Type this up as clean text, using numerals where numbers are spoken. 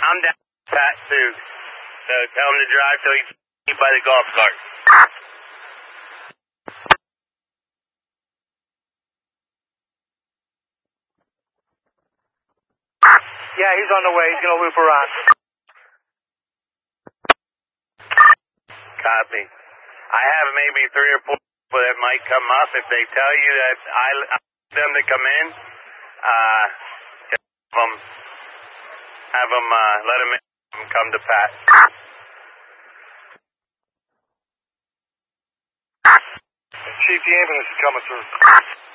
I'm down Pat too. So tell him to drive till he's by the golf cart. Yeah, he's on the way. He's gonna loop around. Copy. I have maybe 3 or 4 people that might come up. If they tell you that I want them to come in, have them let them in and come to Pat. Chief, the ambulance is coming through.